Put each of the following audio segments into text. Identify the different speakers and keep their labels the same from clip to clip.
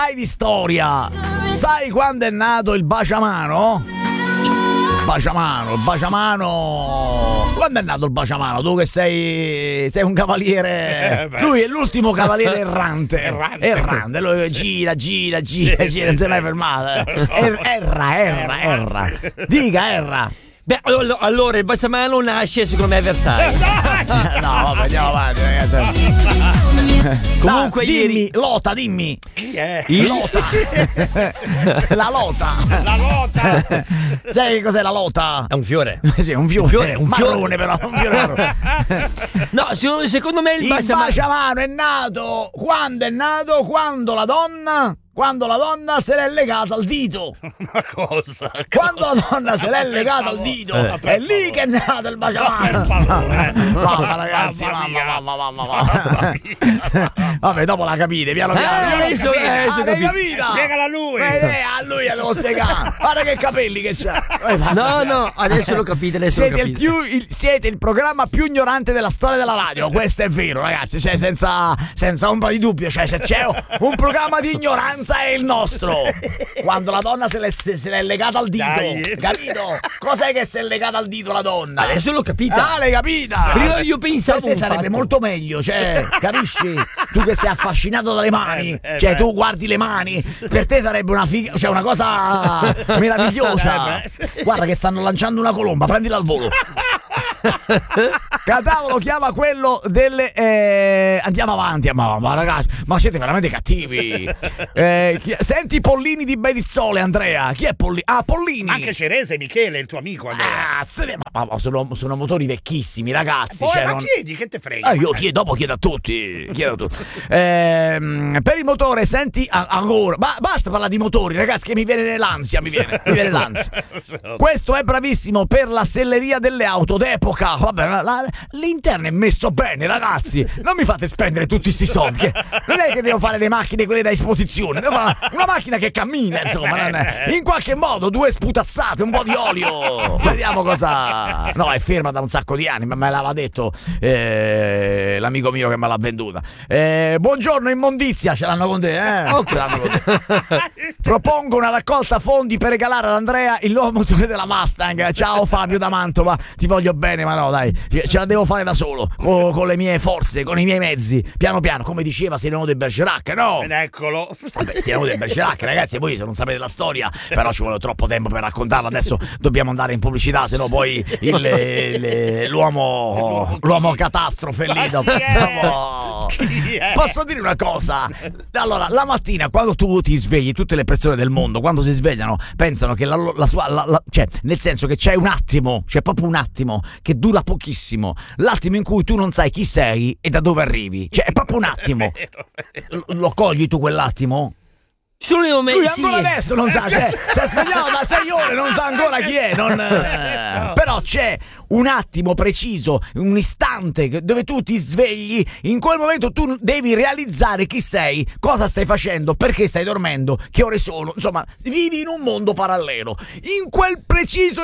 Speaker 1: Hai di storia. Sai quando è nato il baciamano? Baciamano. Quando è nato il baciamano? Tu che sei un cavaliere. Lui è l'ultimo cavaliere errante. Lui gira, non si è mai fermato. Erra. Dica.
Speaker 2: Beh, allora il baciamano nasce secondo me a Versailles.
Speaker 1: No, vabbè, andiamo avanti, ragazzi.
Speaker 2: Comunque
Speaker 1: dimmi, Lota, dimmi.
Speaker 3: Chi è?
Speaker 1: Lota. La lota. Sai che cos'è la lota?
Speaker 2: È un fiore.
Speaker 1: Sì, un fiore marrone, però un fiore marrone.
Speaker 2: No, secondo me il
Speaker 1: baciamano è nato. Quando è nato? Quando la donna se l'è legata al dito.
Speaker 3: Ma cosa?
Speaker 1: Quando la donna se l'è legata al dito, è lì che è nato il baciamano. Mamma, ragazzi, mamma. Vabbè, dopo la capite, piano piano.
Speaker 2: L'hai capita?
Speaker 3: Spiegala a lui.
Speaker 1: A lui devo spiegare. Guarda che capelli che c'ha.
Speaker 2: No, adesso lo capite.
Speaker 1: Siete il programma più ignorante della storia della radio. Questo è vero, ragazzi. Cioè, senza ombra di dubbio. Cioè, se c'è un programma di ignoranza è il nostro. Quando la donna se l'è legata al dito. Capito? Cos'è che si è legata al dito la donna?
Speaker 2: Adesso l'ho capita.
Speaker 1: L'hai capita?
Speaker 2: Prima io pensavo
Speaker 1: per te sarebbe molto meglio, cioè, capisci? Tu che sei affascinato dalle mani, cioè tu guardi le mani, per te sarebbe una figa, cioè una cosa meravigliosa. Guarda che stanno lanciando una colomba, prendila al volo. Catavolo chiama quello delle andiamo avanti, ma ragazzi, ma siete veramente cattivi. Senti Pollini di Bedizzole, Andrea. Chi è Pollini? Pollini.
Speaker 3: Anche Cerese Michele, il tuo amico Andrea.
Speaker 1: Ma sono motori vecchissimi, ragazzi.
Speaker 3: Ma chiedi, che te frega?
Speaker 1: Io chiedo a tutti. Per il motore, senti ancora. Basta parlare di motori, ragazzi, che mi viene l'ansia. Questo è bravissimo per la selleria delle auto d'epoca. Vabbè, l'interno è messo bene, ragazzi. Non mi fate spendere tutti sti soldi. Non è che devo fare le macchine quelle da esposizione, devo fare una macchina che cammina, insomma. In qualche modo 2 sputazzate, un po' di olio. Vediamo cosa. No, è ferma da un sacco di anni, ma me l'aveva detto l'amico mio che me l'ha venduta. Buongiorno immondizia, ce l'hanno con te, Propongo una raccolta fondi per regalare ad Andrea il nuovo motore della Mustang. Ciao Fabio da Mantova, ti voglio bene, ma no, dai, ce la devo fare da solo, con le mie forze, con i miei mezzi, piano piano, come diceva Cyrano de Bergerac, no?
Speaker 3: Ed eccolo.
Speaker 1: Vabbè, Cyrano de Bergerac, ragazzi, voi se non sapete la storia, però ci vuole troppo tempo per raccontarla, adesso dobbiamo andare in pubblicità, se no poi l'uomo catastrofe lì dopo. Posso dire una cosa? Allora, la mattina quando tu ti svegli, tutte le persone del mondo quando si svegliano pensano che cioè, nel senso che c'è un attimo, c'è proprio un attimo che dura pochissimo, l'attimo in cui tu non sai chi sei e da dove arrivi, cioè è proprio un attimo. Lo cogli tu quell'attimo?
Speaker 2: Solo io
Speaker 1: Lui ancora adesso non sa, cioè, si è svegliato da 6 ore, non sa ancora chi è, però c'è un attimo preciso, un istante dove tu ti svegli, in quel momento tu devi realizzare chi sei, cosa stai facendo, perché stai dormendo, che ore sono, insomma, vivi in un mondo parallelo. In quel preciso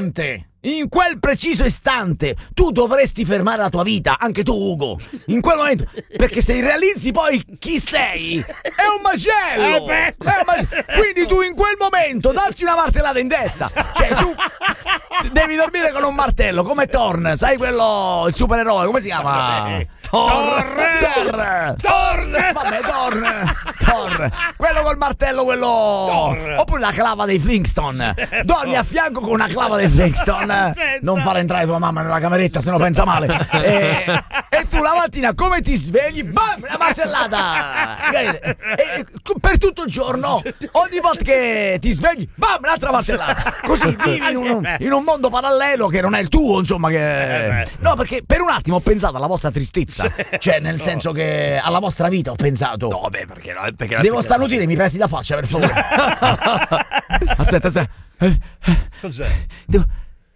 Speaker 1: istante tu dovresti fermare la tua vita, anche tu Ugo, in quel momento, perché se realizzi poi chi sei è un macello, quindi tu in quel momento dacci una martellata in testa, cioè tu devi dormire con un martello come Thorn, sai quello, il supereroe, come si chiama? Thor. Vabbè, Thor. Quello col martello, quello. Thor. Oppure la clava dei Flintstone. Dormi a fianco con una clava dei Flintstone. Non fare entrare tua mamma nella cameretta, se no pensa male. E tu la mattina come ti svegli? Bam, una martellata. E per tutto il giorno, ogni volta che ti svegli, bam, un'altra martellata. Così vivi in un mondo parallelo che non è il tuo, insomma. No, perché per un attimo ho pensato alla vostra tristezza. Cioè, nel senso che alla vostra vita ho pensato. No, beh, perché devo starnutire, mi presti la faccia, per favore. Aspetta.
Speaker 3: Cos'è?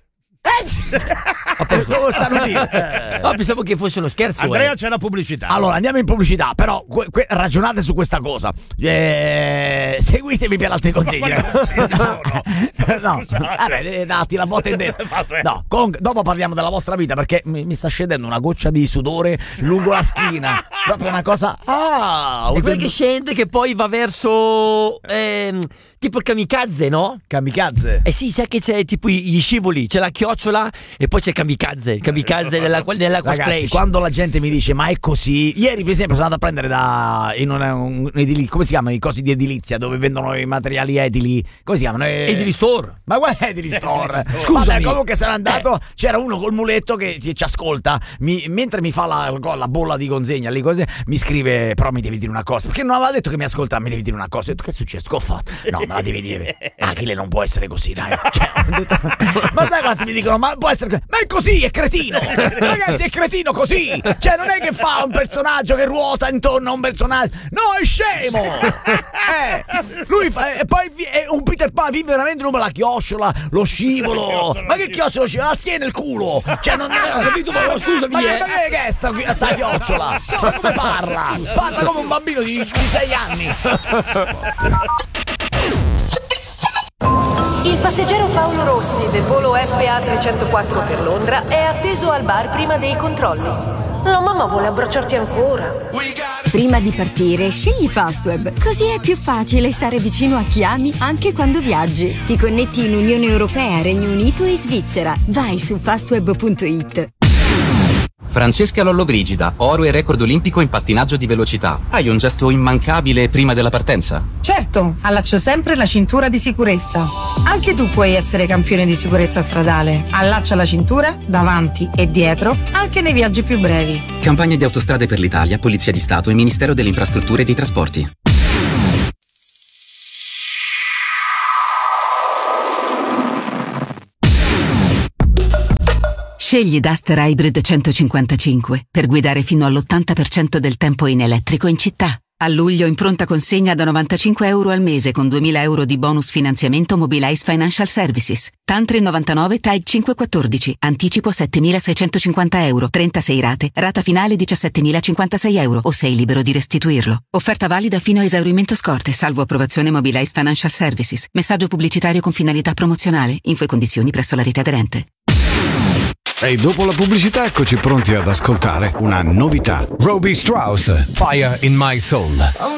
Speaker 1: Come stanno lì?
Speaker 2: No, pensavo che fosse uno scherzo.
Speaker 3: Andrea, c'è la pubblicità.
Speaker 1: Allora, andiamo in pubblicità, però ragionate su questa cosa. Seguitemi per altri consigli.
Speaker 3: Ma consigli sono?
Speaker 1: No, vabbè, datti la botta in destra. No, dopo parliamo della vostra vita, perché mi sta scendendo una goccia di sudore lungo la schiena. Proprio una cosa.
Speaker 2: E quella che scende, che poi va verso tipo il kamikaze, no?
Speaker 1: Kamikaze?
Speaker 2: Sì, sai che c'è tipo gli scivoli, c'è la chiocciola e poi c'è il kamikaze dell'acqua
Speaker 1: Ragazzi,
Speaker 2: splash.
Speaker 1: quando la gente mi dice ma è così, ieri per esempio sono andato a prendere come si chiamano i cosi di edilizia dove vendono i materiali edili, come si chiamano?
Speaker 2: Edili store.
Speaker 1: Ma qual è Edili Store?
Speaker 2: Scusami.
Speaker 1: Vabbè, comunque sarà andato, c'era uno col muletto che ci ascolta, mentre mi fa la bolla di consegna lì così, mi scrive però mi devi dire una cosa, perché non aveva detto che mi ascolta, mi devi dire una cosa. Ho detto, che è successo? Che ho fatto? No, me la devi dire. Achille non può essere così, dai. Cioè, ho detto, ma sai quanti mi dicono ma può essere così? Ma è così, è cretino. Ragazzi, è cretino così. Cioè non è che fa un personaggio che ruota intorno a un personaggio. No, è scemo. Lui fa, e poi è un Peter Pan, vive veramente come la chiocciola, lo scivolo. Ma che chiocciola, lo scivolo? La schiena e il culo. Cioè non ho capito, ma scusami. Ma che è sta chiocciola? Ma come parla? Parla come un bambino di 6 anni.
Speaker 4: Il passeggero Paolo Rossi del volo FA 304 per Londra è atteso al bar prima dei controlli. La mamma vuole abbracciarti ancora.
Speaker 5: Prima di partire, scegli Fastweb. Così è più facile stare vicino a chi ami anche quando viaggi. Ti connetti in Unione Europea, Regno Unito e Svizzera. Vai su fastweb.it.
Speaker 6: Francesca Lollobrigida, oro e record olimpico in pattinaggio di velocità. Hai un gesto immancabile prima della partenza?
Speaker 7: Certo, allaccio sempre la cintura di sicurezza. Anche tu puoi essere campione di sicurezza stradale. Allaccia la cintura, davanti e dietro, anche nei viaggi più brevi.
Speaker 6: Campagna di Autostrade per l'Italia, Polizia di Stato e Ministero delle Infrastrutture e dei Trasporti.
Speaker 8: Scegli Duster Hybrid 155 per guidare fino all'80% del tempo in elettrico in città. A luglio in pronta consegna da €95 al mese con 2.000 euro di bonus finanziamento Mobilize Financial Services. Tantri 99 TAG 514. Anticipo €7.650. 36 rate. Rata finale €17.056 o sei libero di restituirlo. Offerta valida fino a esaurimento scorte, salvo approvazione Mobilize Financial Services. Messaggio pubblicitario con finalità promozionale. Info e condizioni presso la rete aderente.
Speaker 9: E dopo la pubblicità eccoci pronti ad ascoltare una novità. Robbie Strauss, Fire in My Soul.